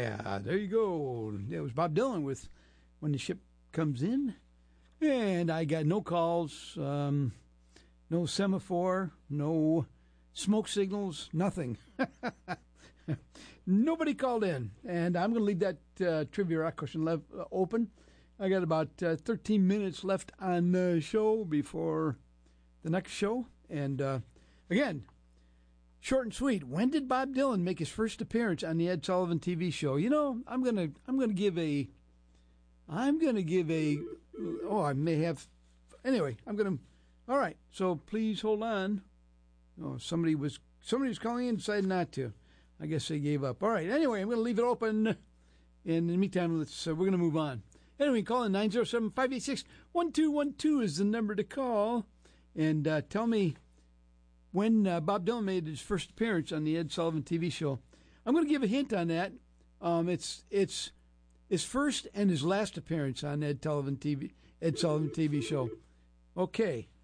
Yeah, there you go. It was Bob Dylan with When the Ship Comes In. And I got no calls, no semaphore, no smoke signals, nothing. Nobody called in. And I'm going to leave that trivia rock question open. I got about 13 minutes left on the show before the next show. And again, short and sweet. When did Bob Dylan make his first appearance on the Ed Sullivan TV show? You know, I'm gonna give a. Oh, I may have. Anyway, All right. So please hold on. Oh, somebody was calling in and decided not to. I guess they gave up. All right. Anyway, I'm going to leave it open. In the meantime, we're going to move on. Anyway, call in 907-586-1212 is the number to call, and tell me when Bob Dylan made his first appearance on the Ed Sullivan TV show. I'm going to give a hint on that. It's his first and his last appearance on Ed Sullivan TV show. Okay,